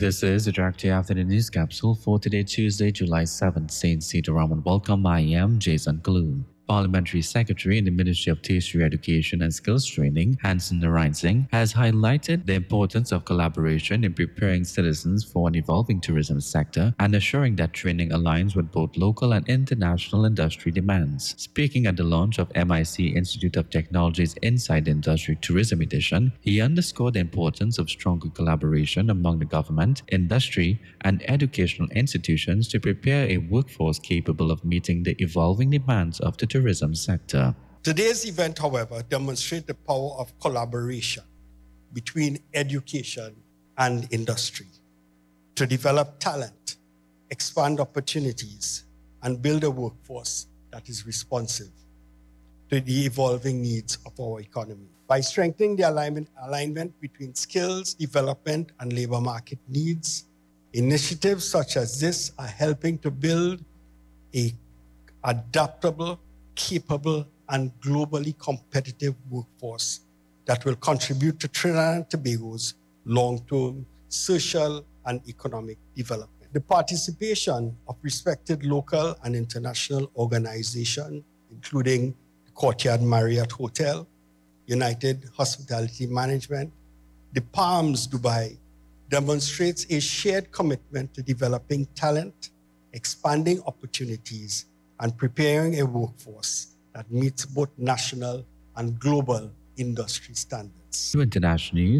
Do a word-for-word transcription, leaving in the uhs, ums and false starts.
This is the Director After the News Capsule for today, Tuesday, July seventh. Saint Sitaram. Welcome. I am Jason Kalun. Parliamentary Secretary in the Ministry of Tertiary Education and Skills Training, Hanson Narayan, has highlighted the importance of collaboration in preparing citizens for an evolving tourism sector and assuring that training aligns with both local and international industry demands. Speaking at the launch of M I C Institute of Technology's Inside Industry Tourism Edition, he underscored the importance of stronger collaboration among the government, industry, and educational institutions to prepare a workforce capable of meeting the evolving demands of the tourism sector. Today's event, however, demonstrates the power of collaboration between education and industry to develop talent, expand opportunities, and build a workforce that is responsive to the evolving needs of our economy. By strengthening the alignment, alignment between skills development and labor market needs, initiatives such as this are helping to build a adaptable, capable, and globally competitive workforce that will contribute to Trinidad and Tobago's long-term social and economic development. The participation of respected local and international organizations, including the Courtyard Marriott Hotel, United Hospitality Management, the Palms Dubai, demonstrates a shared commitment to developing talent, expanding opportunities, and preparing a workforce that meets both national and global industry standards. To international news.